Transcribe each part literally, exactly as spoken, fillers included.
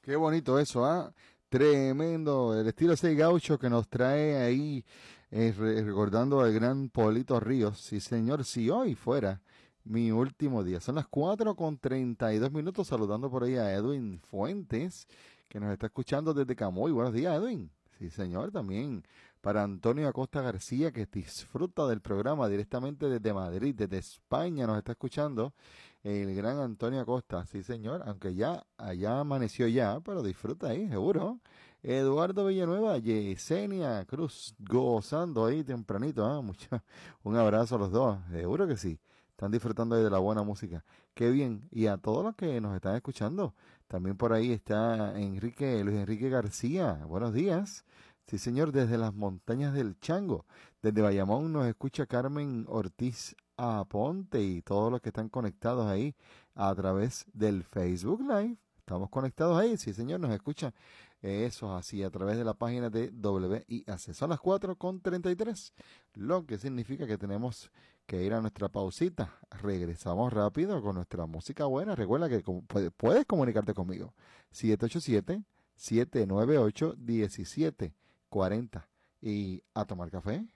Qué bonito eso, ¿ah? Tremendo, el estilo seis gaucho que nos trae ahí, eh, re- recordando al gran Polito Ríos. Sí, señor, si hoy fuera mi último día. Son las cuatro con treinta y dos minutos, saludando por ahí a Edwin Fuentes, que nos está escuchando desde Camoy. Buenos días, Edwin. Sí, señor, también para Antonio Acosta García, que disfruta del programa directamente desde Madrid, desde España, nos está escuchando el gran Antonio Acosta. Sí, señor, aunque ya allá amaneció ya, pero disfruta ahí, seguro. Eduardo Villanueva, Yesenia Cruz, gozando ahí tempranito, ¿ah? Mucha- un abrazo a los dos, seguro que sí. Están disfrutando ahí de la buena música. Qué bien. Y a todos los que nos están escuchando. También por ahí está Enrique, Luis Enrique García. Buenos días. Sí, señor, desde las montañas del Chango. Desde Bayamón nos escucha Carmen Ortiz Aponte y todos los que están conectados ahí a través del Facebook Live. Estamos conectados ahí, sí, señor, nos escucha. Eso es así, a través de la página de W I A C. Son las cuatro con treinta y tres, lo que significa que tenemos que ir a nuestra pausita. Regresamos rápido con nuestra música buena. Recuerda que com- puedes, puedes comunicarte conmigo. siete ocho siete, siete nueve ocho, uno siete cuatro cero. Y a tomar café.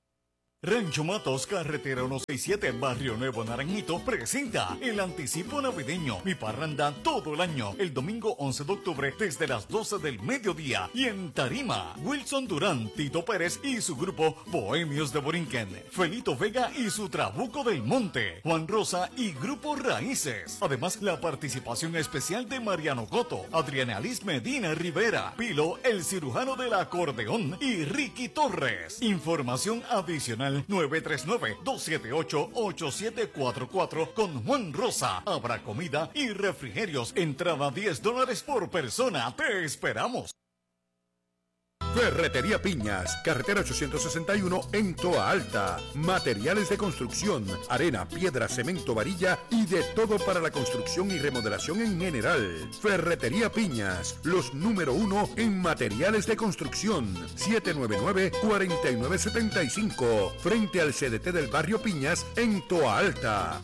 Rancho Matos, carretera ciento sesenta y siete, Barrio Nuevo Naranjito, presenta el anticipo navideño, mi parranda todo el año, el domingo once de octubre desde las doce del mediodía. Y en Tarima, Wilson Durán, Tito Pérez y su grupo Bohemios de Borinquen, Felito Vega y su Trabuco del Monte, Juan Rosa y Grupo Raíces. Además, la participación especial de Mariano Coto, Adriana Liz Medina Rivera, Pilo, el cirujano del acordeón y Ricky Torres. Información adicional nueve tres nueve, dos siete ocho, ocho siete cuatro cuatro con Juan Rosa. Habrá comida y refrigerios. Entrada diez dólares por persona. Te esperamos. Ferretería Piñas, carretera ochocientos sesenta y uno en Toa Alta. Materiales de construcción, arena, piedra, cemento, varilla y de todo para la construcción y remodelación en general. Ferretería Piñas, los número uno en materiales de construcción. siete nueve nueve, cuatro nueve siete cinco, frente al C D T del barrio Piñas en Toa Alta.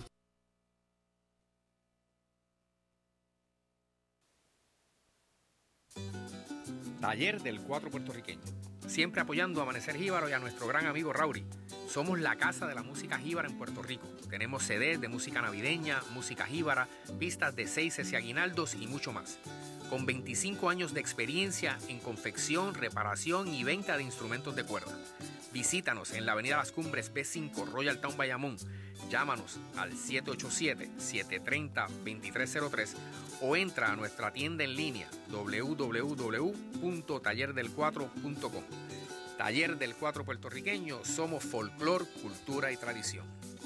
Taller del Cuatro Puertorriqueño. Siempre apoyando a Amanecer Jíbaro y a nuestro gran amigo Rauri. Somos la casa de la música jíbara en Puerto Rico. Tenemos C Ds de música navideña, música jíbara, pistas de seises y aguinaldos y mucho más. Con veinticinco años de experiencia en confección, reparación y venta de instrumentos de cuerda. Visítanos en la avenida Las Cumbres B cinco, Royal Town, Bayamón. Llámanos al siete ocho siete, siete tres cero, dos tres cero tres o entra a nuestra tienda en línea doble u doble u doble u punto taller del cuatro punto com. Taller del Cuatro Puertorriqueño, somos folclor, cultura y tradición.